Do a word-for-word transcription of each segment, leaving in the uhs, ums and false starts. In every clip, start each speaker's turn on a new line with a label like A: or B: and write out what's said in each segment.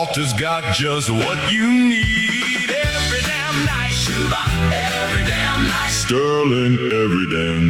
A: Walter's got just what you need every damn night. Every damn night. Sterling every damn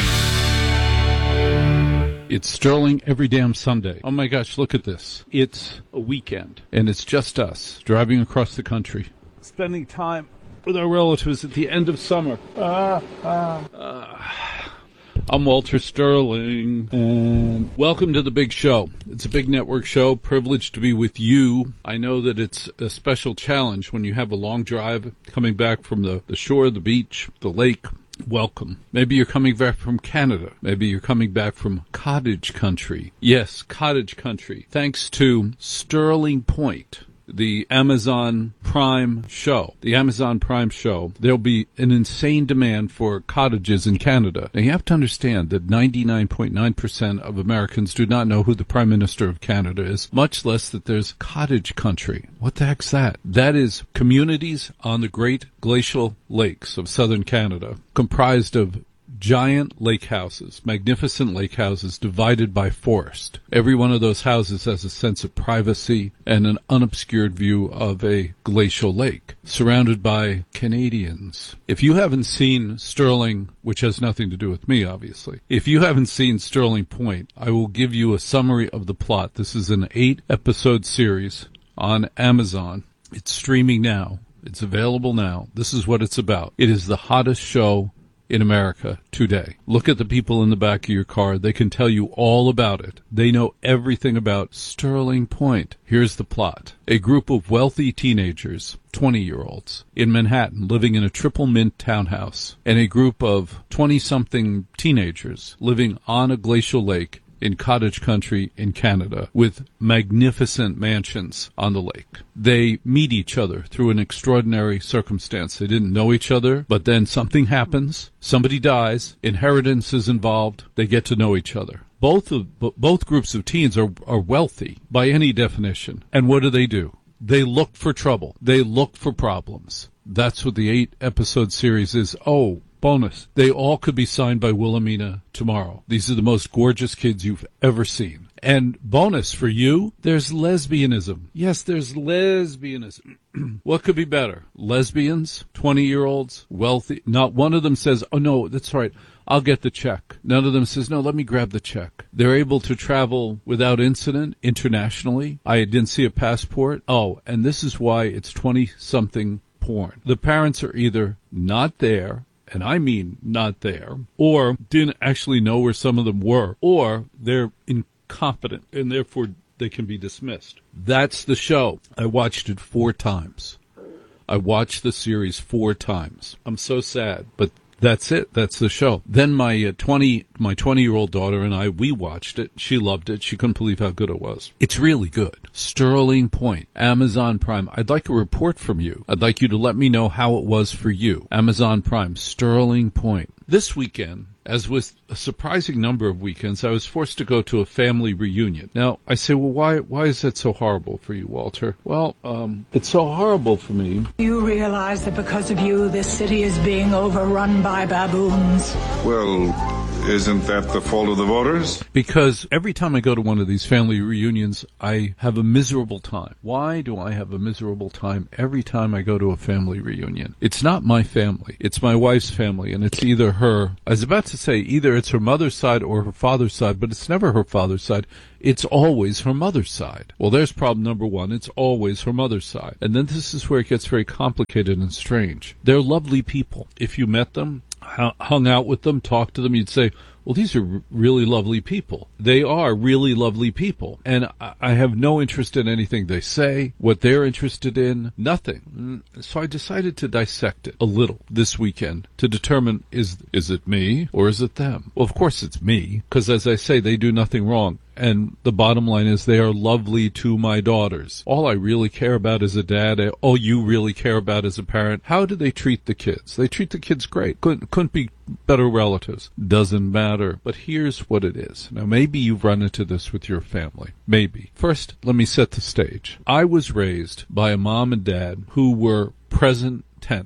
A: night.
B: It's Sterling every damn Sunday. Oh my gosh, look at this. It's a weekend, and it's just us driving across the country, spending time with our relatives at the end of summer. Ah, ah, ah. I'm Walter Sterling, and welcome to the big show. It's a big network show, privileged to be with you. I know that it's a special challenge when you have a long drive coming back from the, the shore, the beach, the lake. Welcome. Maybe you're coming back from Canada. Maybe you're coming back from cottage country. Yes, cottage country. Thanks to Sterling Point, the Amazon Prime show. The Amazon Prime show, there'll be an insane demand for cottages in Canada. Now, you have to understand that ninety-nine point nine percent of Americans do not know who the Prime Minister of Canada is, much less that there's cottage country. What the heck's that? That is communities on the Great Glacial Lakes of southern Canada, comprised of giant lake houses, magnificent lake houses divided by forest. Every one of those houses has a sense of privacy and an unobscured view of a glacial lake, surrounded by Canadians. If you haven't seen Sterling, which has nothing to do with me, obviously, if you haven't seen Sterling Point, I will give you a summary of the plot. This is an eight-episode series on Amazon. It's streaming now. It's available now. This is what it's about. It is the hottest show in America today. Look at the people in the back of your car. They can tell you all about it. They know everything about Sterling Point. Here's the plot. A group of wealthy teenagers, twenty-year-olds, in Manhattan living in a triple mint townhouse, and a group of twenty-something teenagers living on a glacial lake in cottage country in Canada with magnificent mansions on the lake. They meet each other through an extraordinary circumstance. They didn't know each other, but then something happens. Somebody dies. Inheritance is involved. They get to know each other. Both of both groups of teens are, are wealthy by any definition. And what do they do? They look for trouble. They look for problems. That's what the eight-episode series is. Oh, bonus. They all could be signed by Wilhelmina tomorrow. These are the most gorgeous kids you've ever seen. And bonus for you, there's lesbianism. Yes, there's lesbianism. What could be better? Lesbians, twenty-year-olds, wealthy. Not one of them says, oh, no, that's right, I'll get the check. None of them says, no, let me grab the check. They're able to travel without incident internationally. I didn't see a passport. Oh, and this is why it's twenty-something porn. The parents are either not there, and I mean not there, or didn't actually know where some of them were, or they're incompetent, and therefore they can be dismissed. That's the show. I watched it four times. I watched the series four times. I'm so sad, but that's it. That's the show. Then my uh, twenty, my twenty-year-old daughter and I, we watched it. She loved it. She couldn't believe how good it was. It's really good. Sterling Point, Amazon Prime. I'd like a report from you. I'd like you to let me know how it was for you. Amazon Prime, Sterling Point. This weekend, as with a surprising number of weekends, I was forced to go to a family reunion. Now, I say, well, why why is that so horrible for you, Walter? Well, um, it's so horrible for me.
C: You realize that because of you, this city is being overrun by baboons?
D: Well, isn't that the fault of the voters?
B: Because every time I go to one of these family reunions, I have a miserable time. Why do I have a miserable time every time I go to a family reunion? It's not my family. It's my wife's family, and it's either her, I was about to say, either it's her mother's side or her father's side, but it's never her father's side. It's always her mother's side. Well, there's problem number one. It's always her mother's side. And then this is where it gets very complicated and strange. They're lovely people. If you met them, hung out with them, talked to them, you'd say, well, these are really lovely people. They are really lovely people. And I have no interest in anything they say, what they're interested in, nothing. So I decided to dissect it a little this weekend to determine, is is it me or is it them? Well, of course it's me, because as I say, they do nothing wrong. And the bottom line is they are lovely to my daughters. All I really care about as a dad, all you really care about as a parent, how do they treat the kids? They treat the kids great. Couldn't, couldn't be better relatives. Doesn't matter. But here's what it is. Now, maybe you've run into this with your family. Maybe. First, let me set the stage. I was raised by a mom and dad who were present tense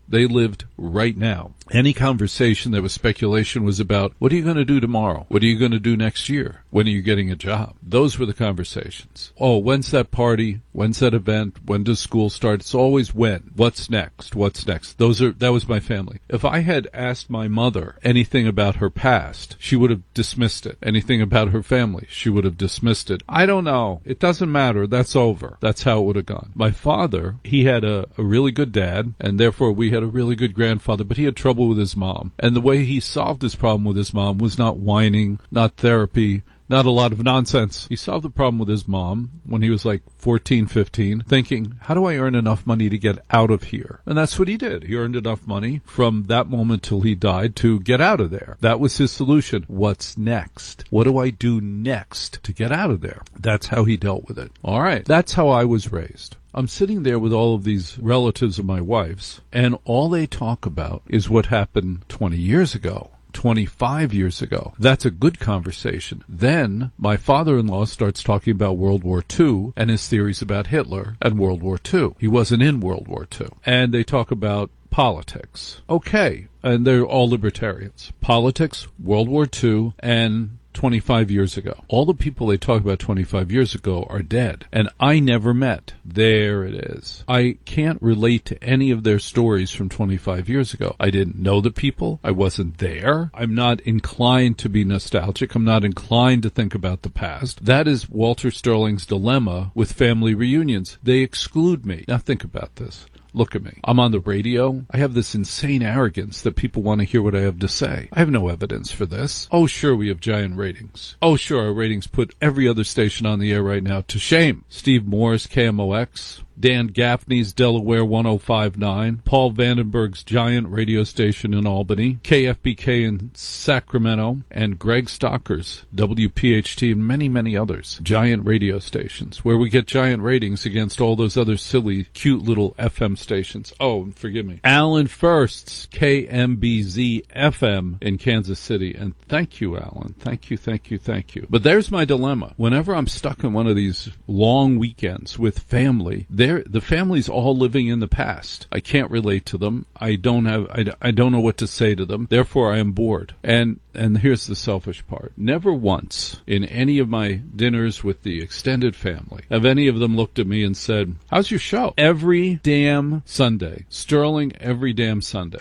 B: They lived right now. Any conversation that was speculation was about, what are you going to do tomorrow? What are you going to do next year? When are you getting a job? Those were the conversations. Oh, when's that party? When's that event? When does school start? It's always when. What's next? What's next? Those are, that was my family. If I had asked my mother anything about her past, she would have dismissed it. Anything about her family, she would have dismissed it. I don't know. It doesn't matter. That's over. That's how it would have gone. My father, he had a, a really good dad, and therefore we had a really good grandfather, but he had trouble with his mom. And the way he solved his problem with his mom was not whining, not therapy, not a lot of nonsense. He solved the problem with his mom when he was like fourteen, fifteen, thinking, how do I earn enough money to get out of here? And that's what he did. He earned enough money from that moment till he died to get out of there. That was his solution. What's next? What do I do next to get out of there? That's how he dealt with it. All right. That's how I was raised. I'm sitting there with all of these relatives of my wife's, and all they talk about is what happened twenty years ago. twenty-five years ago. That's a good conversation. Then my father-in-law starts talking about World War Two and his theories about Hitler and World War Two. He wasn't in World War Two. And they talk about politics. Okay. And they're all libertarians. Politics, World War Two, and twenty-five years ago. All the people they talk about twenty-five years ago are dead, and I never met. There it is. I can't relate to any of their stories from twenty-five years ago. I didn't know the people. I wasn't there. I'm not inclined to be nostalgic. I'm not inclined to think about the past. That is Walter Sterling's dilemma with family reunions. They exclude me. Now think about this. Look at me. I'm on the radio. I have this insane arrogance that people want to hear what I have to say. I have no evidence for this. Oh, sure, we have giant ratings. Oh, sure, our ratings put every other station on the air right now to shame. Steve Moore's K M O X. Dan Gaffney's Delaware one oh five point nine, Paul Vandenberg's giant radio station in Albany, K F B K in Sacramento, and Greg Stocker's W P H T and many, many others. Giant radio stations where we get giant ratings against all those other silly, cute little F M stations. Oh, forgive me. Alan First's K M B Z F M in Kansas City. And thank you, Alan. Thank you, thank you, thank you. But there's my dilemma. Whenever I'm stuck in one of these long weekends with family, they're, the family's all living in the past. I can't relate to them. I don't have, I, I don't know what to say to them. Therefore, I am bored. And, and here's the selfish part. Never once in any of my dinners with the extended family have any of them looked at me and said, how's your show? Every damn Sunday. Sterling every damn Sunday.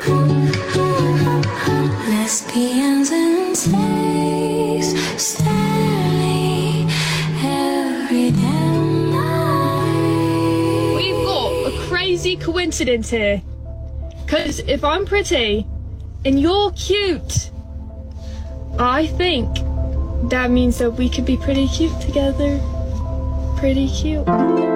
E: Lesbians in space, Sterling every damn night.
F: We've got a crazy coincidence here. Because if I'm pretty and you're cute, I think that means that we could be pretty cute together. Pretty cute.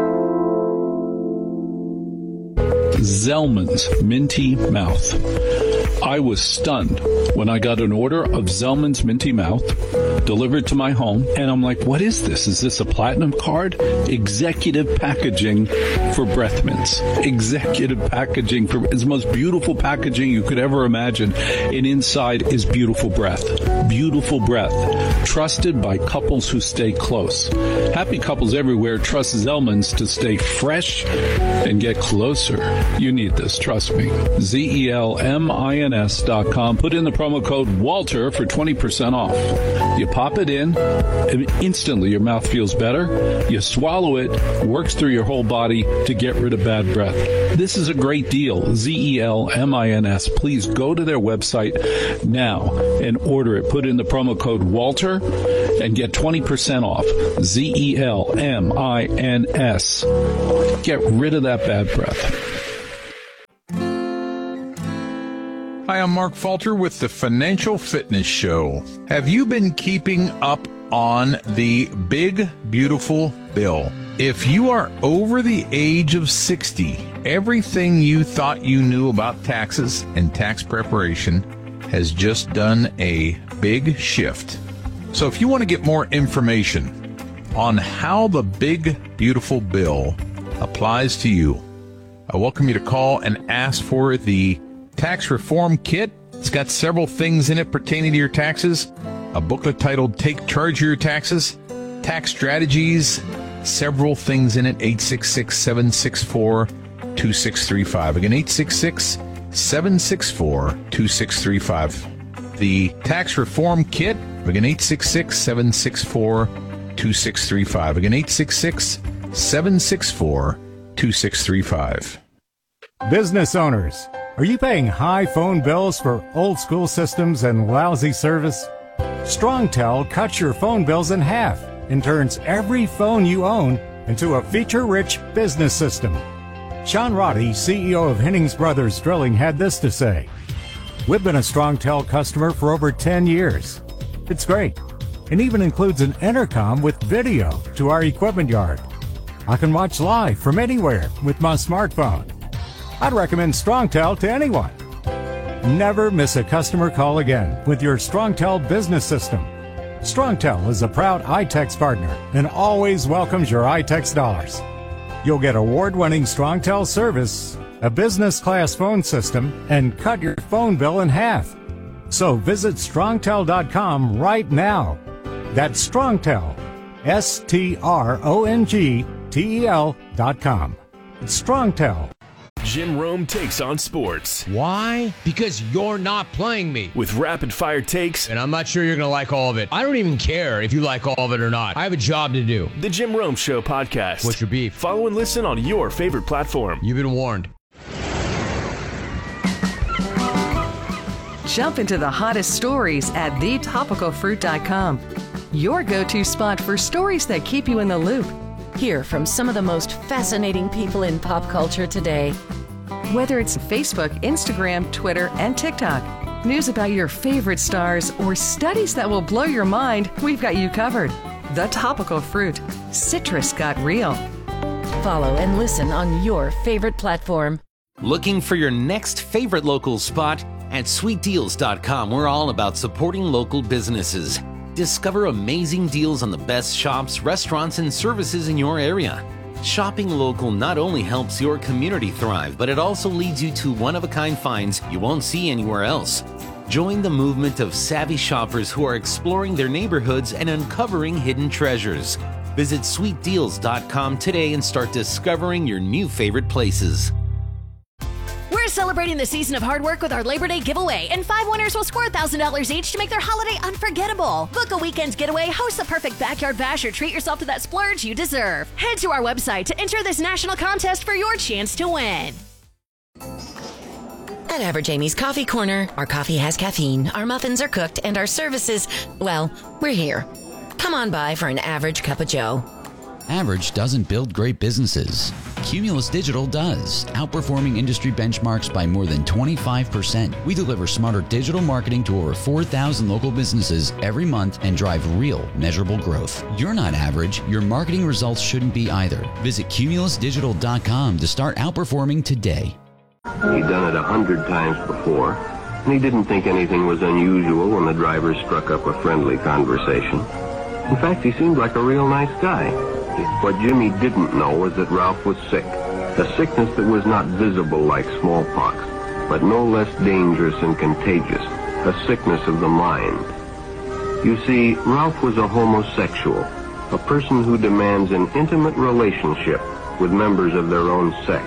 B: Zellman's Minty Mouth. I was stunned when I got an order of Zellman's Minty Mouth delivered to my home, and I'm like, what is this? Is this a platinum card? Executive packaging for breath mints. Executive packaging for, it's the most beautiful packaging you could ever imagine, and inside is beautiful breath. Beautiful breath. Trusted by couples who stay close. Happy couples everywhere trust Zellman's to stay fresh and get closer. You need this, trust me. Z E L M I N S dot com. Put in the promo code Walter for twenty percent off. You pop it in, and instantly your mouth feels better. You swallow it, works through your whole body to get rid of bad breath. This is a great deal. Z E L M I N S. Please go to their website now and order it. Put in the promo code Walter and get twenty percent off. Z E L M I N S. Get rid of that bad breath.
G: Hi, I'm Mark Falter with the Financial Fitness Show. Have you been keeping up on the big, beautiful bill? If you are over the age of sixty, everything you thought you knew about taxes and tax preparation has just done a big shift. So if you want to get more information on how the big, beautiful bill applies to you, I welcome you to call and ask for the Tax Reform Kit. It's got several things in it pertaining to your taxes. A booklet titled Take Charge of Your Taxes, Tax Strategies, several things in it. eight six six, seven six four, two six three five. Again, eight six six, seven six four, two six three five. The tax reform kit, again, eight six six, seven six four, two six three five. Again, eight six six, seven six four, two six three five.
H: Business owners, are you paying high phone bills for old school systems and lousy service? StrongTel cuts your phone bills in half and turns every phone you own into a feature-rich business system. Sean Roddy, C E O of Hennings Brothers Drilling, had this to say. We've been a StrongTel customer for over ten years. It's great, and even includes an intercom with video to our equipment yard. I can watch live from anywhere with my smartphone. I'd recommend StrongTel to anyone. Never miss a customer call again with your StrongTel business system. StrongTel is a proud iTex partner and always welcomes your iTex dollars. You'll get award-winning StrongTel service, a business-class phone system, and cut your phone bill in half. So visit strongtel dot com right now. That's StrongTel, S T R O N G T E L dot com. It's StrongTel.
I: Jim Rome takes on sports.
J: Why? Because you're not playing me.
I: With rapid-fire takes.
J: And I'm not sure you're going to like all of it. I don't even care if you like all of it or not. I have a job to do.
I: The Jim Rome Show podcast.
J: What's your beef?
I: Follow and listen on your favorite platform.
J: You've been warned.
K: Jump into the hottest stories at the topical fruit dot com. Your go-to spot for stories that keep you in the loop.
L: Hear from some of the most fascinating people in pop culture today.
K: Whether it's Facebook, Instagram, Twitter, and TikTok, news about your favorite stars, or studies that will blow your mind, we've got you covered. The Topical Fruit. Citrus got real.
L: Follow and listen on your favorite platform.
M: Looking for your next favorite local spot? At sweet deals dot com, we're all about supporting local businesses. Discover amazing deals on the best shops, restaurants, and services in your area. Shopping local not only helps your community thrive, but it also leads you to one-of-a-kind finds you won't see anywhere else. Join the movement of savvy shoppers who are exploring their neighborhoods and uncovering hidden treasures. Visit sweet deals dot com today and start discovering your new favorite places.
N: We're celebrating the season of hard work with our Labor Day giveaway, and five winners will score one thousand dollars each to make their holiday unforgettable. Book a weekend's getaway, host the perfect backyard bash, or treat yourself to that splurge you deserve. Head to our website to enter this national contest for your chance to win.
L: At Average Amy's Coffee Corner, our coffee has caffeine, our muffins are cooked, and our services, well, we're here. Come on by for an average cup of joe.
O: Average doesn't build great businesses. Cumulus Digital does, outperforming industry benchmarks by more than twenty-five percent. We deliver smarter digital marketing to over four thousand local businesses every month and drive real, measurable growth. You're not average. Your marketing results shouldn't be either. Visit cumulus digital dot com to start outperforming today.
P: He'd done it a hundred times before, and he didn't think anything was unusual when the driver struck up a friendly conversation. In fact, he seemed like a real nice guy. What Jimmy didn't know was that Ralph was sick, a sickness that was not visible like smallpox, but no less dangerous and contagious, a sickness of the mind. You see, Ralph was a homosexual, a person who demands an intimate relationship with members of their own sex.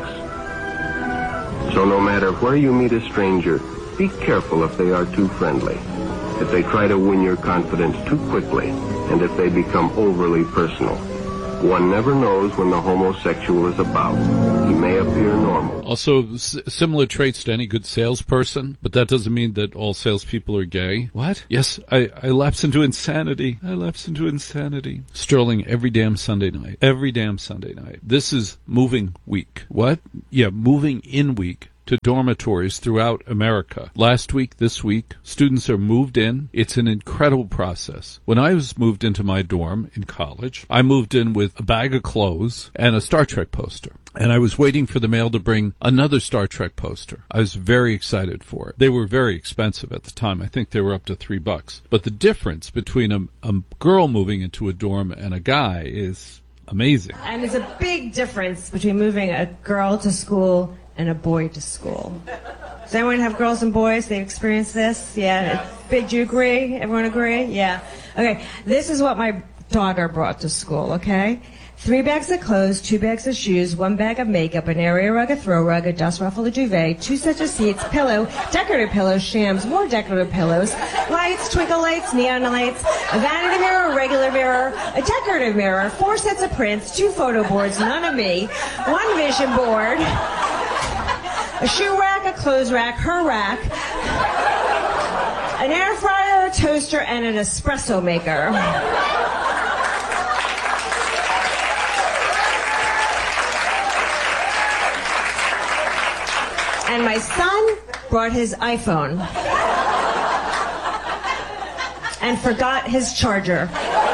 P: So no matter where you meet a stranger, be careful if they are too friendly, if they try to win your confidence too quickly, and if they become overly personal. One never knows when the homosexual is about. He may appear normal.
B: Also, s- similar traits to any good salesperson, but that doesn't mean that all salespeople are gay. What? Yes, I, I lapse into insanity. I lapse into insanity. Sterling every damn Sunday night. Every damn Sunday night. This is moving week. What? Yeah, moving in week to dormitories throughout America. Last week, this week, students are moved in. It's an incredible process. When I was moved into my dorm in college, I moved in with a bag of clothes and a Star Trek poster. And I was waiting for the mail to bring another Star Trek poster. I was very excited for it. They were very expensive at the time. I think they were up to three bucks. But the difference between a, a girl moving into a dorm and a guy is amazing.
Q: And there's a big difference between moving a girl to school and a boy to school. Does anyone have girls and boys? They've experienced this? Yeah. Big, do you agree? Everyone agree? Yeah. Okay. This is what my daughter brought to school, okay? Three bags of clothes, two bags of shoes, one bag of makeup, an area rug, a throw rug, a dust ruffle, a duvet, two sets of seats, pillow, decorative pillows, shams, more decorative pillows, lights, twinkle lights, neon lights, a vanity mirror, a regular mirror, a decorative mirror, four sets of prints, two photo boards, none of me, one vision board, a shoe rack, a clothes rack, her rack, an air fryer, a toaster, and an espresso maker. And my son brought his iPhone and forgot his charger.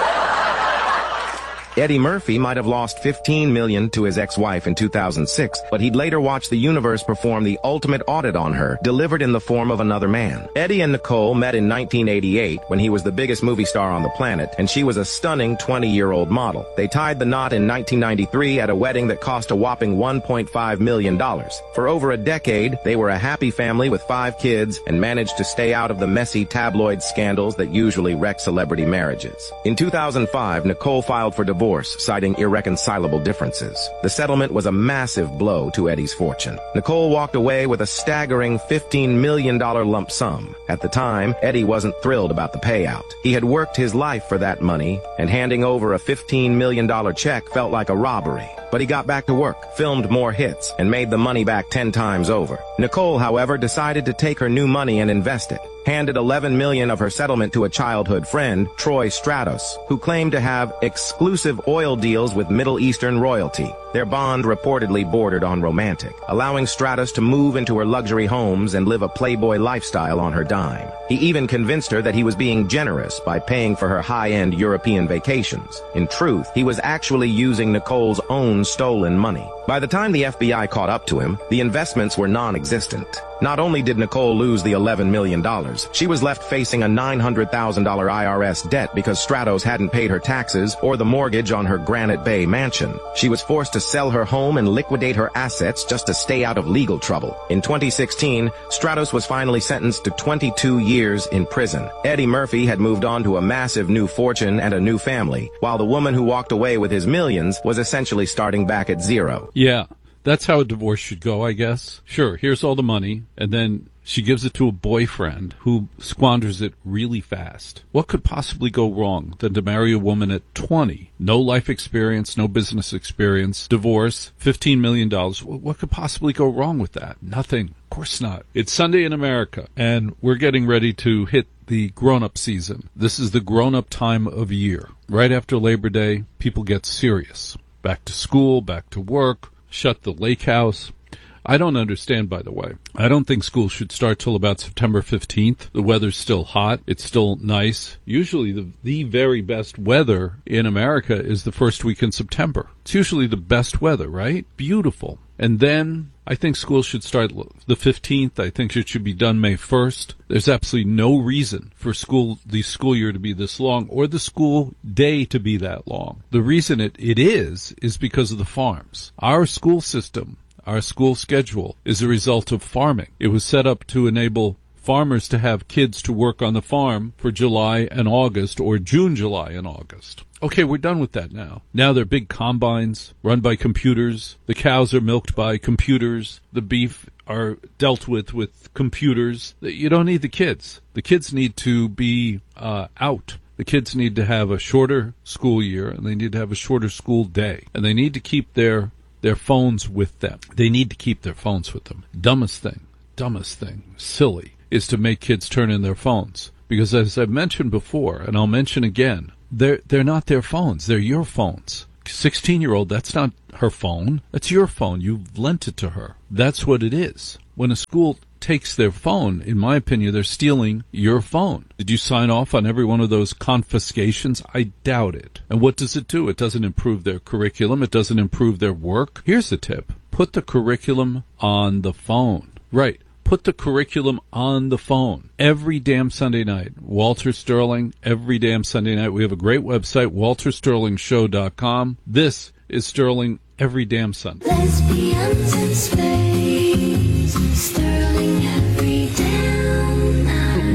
R: Eddie Murphy might have lost fifteen million dollars to his ex-wife in two thousand six, but he'd later watch the universe perform the ultimate audit on her, delivered in the form of another man. Eddie and Nicole met in nineteen eighty-eight when he was the biggest movie star on the planet, and she was a stunning twenty-year-old model. They tied the knot in nineteen ninety-three at a wedding that cost a whopping one point five million dollars. For over a decade, they were a happy family with five kids and managed to stay out of the messy tabloid scandals that usually wreck celebrity marriages. In two thousand five, Nicole filed for divorce, citing irreconcilable differences. The settlement was a massive blow to Eddie's fortune. Nicole walked away with a staggering fifteen million dollars lump sum. At the time, Eddie wasn't thrilled about the payout. He had worked his life for that money, and handing over a fifteen million dollars check felt like a robbery. But he got back to work, filmed more hits, and made the money back ten times over. Nicole, however, decided to take her new money and invest it. Handed eleven million dollars of her settlement to a childhood friend, Troy Stratos, who claimed to have exclusive oil deals with Middle Eastern royalty. Their bond reportedly bordered on romantic, allowing Stratos to move into her luxury homes and live a playboy lifestyle on her dime. He even convinced her that he was being generous by paying for her high-end European vacations. In truth, he was actually using Nicole's own stolen money. By the time the F B I caught up to him, the investments were non-existent. Not only did Nicole lose the eleven million dollars, she was left facing a nine hundred thousand dollars I R S debt because Stratos hadn't paid her taxes or the mortgage on her Granite Bay mansion. She was forced to sell her home and liquidate her assets just to stay out of legal trouble. In twenty sixteen, Stratos was finally sentenced to twenty-two years in prison. Eddie Murphy had moved on to a massive new fortune and a new family, while the woman who walked away with his millions was essentially starting back at zero.
B: Yeah, that's how a divorce should go, I guess. Sure, here's all the money, and then she gives it to a boyfriend who squanders it really fast. What could possibly go wrong than to marry a woman at twenty? No life experience, no business experience, divorce, fifteen million dollars. What could possibly go wrong with that? Nothing. Of course not. It's Sunday in America, and we're getting ready to hit the grown-up season. This is the grown-up time of year. Right after Labor Day, people get serious. Back to school, back to work, shut the lake house. I don't understand, by the way. I don't think school should start till about September fifteenth. The weather's still hot. It's still nice. Usually the, the very best weather in America is the first week in September. It's usually the best weather, right? Beautiful. And then I think school should start the fifteenth. I think it should be done May first. There's absolutely no reason for school, the school year to be this long or the school day to be that long. The reason it, it is, is because of the farms. Our school system, our school schedule is a result of farming. It was set up to enable farmers to have kids to work on the farm for July and August, or June, July, and August. Okay, we're done with that now. Now they're big combines run by computers. The cows are milked by computers. The beef are dealt with with computers. You don't need the kids. The kids need to be uh, out. The kids need to have a shorter school year, and they need to have a shorter school day. And they need to keep their their phones with them. They need to keep their phones with them. Dumbest thing, dumbest thing, silly, is to make kids turn in their phones. Because as I've mentioned before, and I'll mention again, they're, they're not their phones. They're your phones. sixteen-year-old, that's not her phone. That's your phone. You've lent it to her. That's what it is. When a school takes their phone, in my opinion, they're stealing your phone. Did you sign off on every one of those confiscations? I doubt it. And what does it do? It doesn't improve their curriculum. It doesn't improve their work. Here's the tip. Put the curriculum on the phone. Right. Put the curriculum on the phone. Every damn Sunday night. Walter Sterling, every damn Sunday night. We have a great website, walter sterling show dot com. This is Sterling every damn Sunday.
E: Lesbians in space, Sterling every damn night.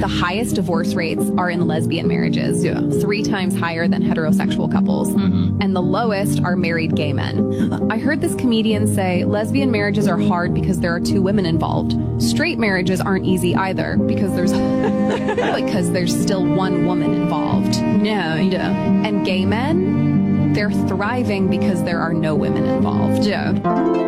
S: the highest divorce rates are in lesbian marriages. Yeah. Three times higher than heterosexual couples. Mm-hmm. And the lowest are married gay men. I heard this comedian say lesbian marriages are hard because there are two women involved. Straight marriages aren't easy either because there's because there's still one woman involved. No, yeah. And gay men, they're thriving because there are no women involved. Yeah.